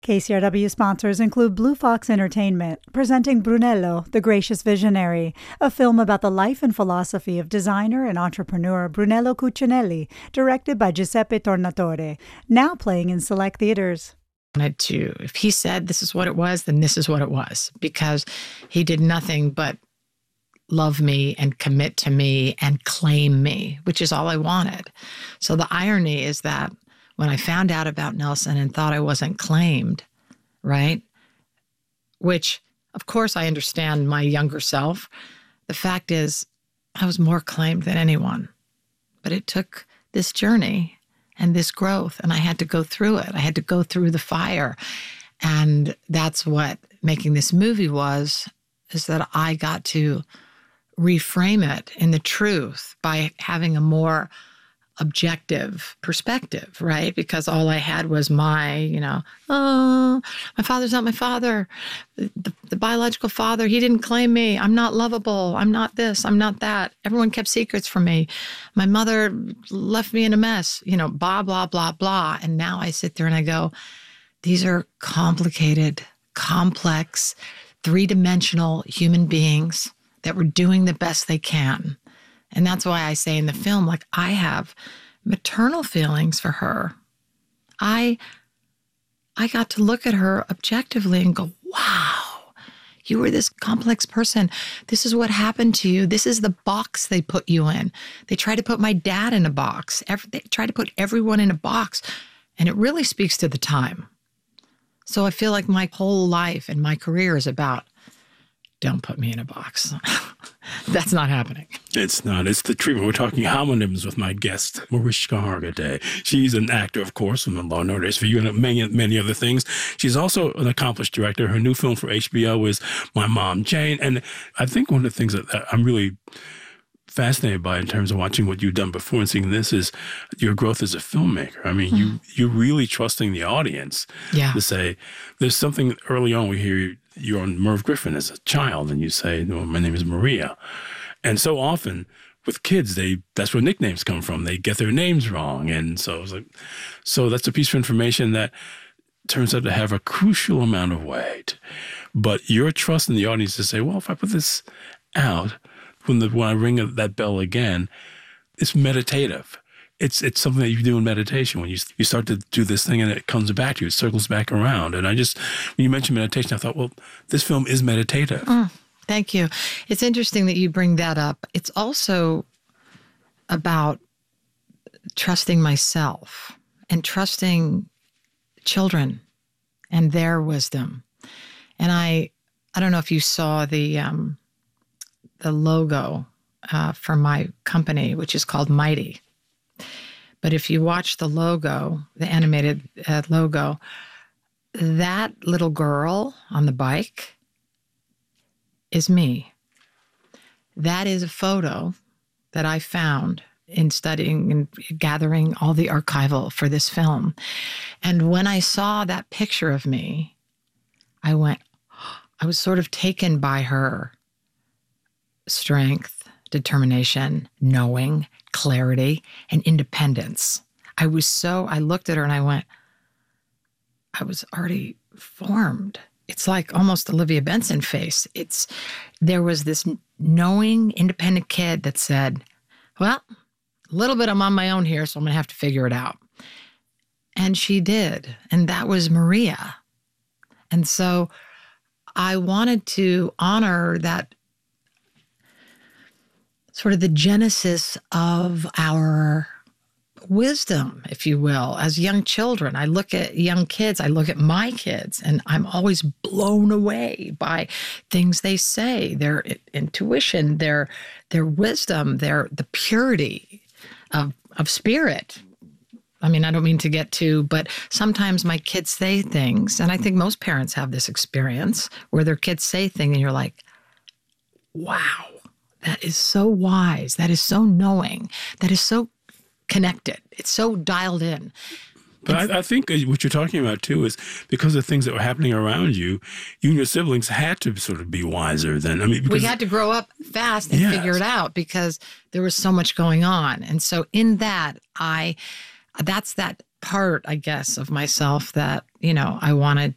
KCRW sponsors include Blue Fox Entertainment, presenting Brunello, the Gracious Visionary, a film about the life and philosophy of designer and entrepreneur Brunello Cucinelli, directed by Giuseppe Tornatore, now playing in select theaters. If he said this is what it was, then this is what it was, because he did nothing but love me and commit to me and claim me, which is all I wanted. So the irony is that when I found out about Nelson and thought I wasn't claimed, right? Which, of course, I understand my younger self. The fact is, I was more claimed than anyone. But it took this journey and this growth, and I had to go through it. I had to go through the fire. And that's what making this movie was, is that I got to reframe it in the truth by having a more objective perspective, right? Because all I had was my, oh, my father's not my father. The biological father, he didn't claim me. I'm not lovable. I'm not this. I'm not that. Everyone kept secrets from me. My mother left me in a mess, blah, blah, blah, blah. And now I sit there and I go, these are complicated, complex, three-dimensional human beings that were doing the best they can. And that's why I say in the film, I have maternal feelings for her. I got to look at her objectively and go, wow, you were this complex person. This is what happened to you. This is the box they put you in. They tried to put my dad in a box. They tried to put everyone in a box. And it really speaks to the time. So I feel like my whole life and my career is about, don't put me in a box. That's not happening. It's not. It's the treatment. We're talking homonyms with my guest, Mariska Hargitay. She's an actor, of course, from the Law and Order SVU and many other things. She's also an accomplished director. Her new film for HBO is My Mom, Jane. And I think one of the things that I'm really fascinated by in terms of watching what you've done before and seeing this is your growth as a filmmaker. I mean, you're really trusting the audience to say, there's something early on we hear you're on Merv Griffin as a child and you say, no, my name is Maria. And so often with kids, that's where nicknames come from. They get their names wrong. And so it's so that's a piece of information that turns out to have a crucial amount of weight. But you're trusting the audience to say, well, if I put this out, when I ring that bell again, it's meditative. It's something that you do in meditation when you start to do this thing and it comes back to you, it circles back around. And when you mentioned meditation, I thought, well, this film is meditative. Thank you. It's interesting that you bring that up. It's also about trusting myself and trusting children and their wisdom. And I don't know if you saw the logo for my company, which is called Mighty. But if you watch the logo, the animated logo, that little girl on the bike is me. That is a photo that I found in studying and gathering all the archival for this film. And when I saw that picture of me, I was sort of taken by her strength, determination, knowing, clarity, and independence. I looked at her and I went, I was already formed. It's like almost Olivia Benson face. There was this knowing, independent kid that said, well, a little bit I'm on my own here, so I'm going to have to figure it out. And she did. And that was Maria. And so I wanted to honor that sort of the genesis of our wisdom, if you will, as young children. I look at young kids, I look at my kids, and I'm always blown away by things they say, their intuition, their wisdom, the purity of spirit. I mean, I don't mean to get too, but sometimes my kids say things, and I think most parents have this experience where their kids say things and you're like, wow. That is so wise. That is so knowing. That is so connected. It's so dialed in. But I think what you're talking about, too, is because of things that were happening around you, you and your siblings had to sort of be wiser than, we had to grow up fast and figure it out because there was so much going on. And so in that, that's that part, I guess, of myself that, I wanted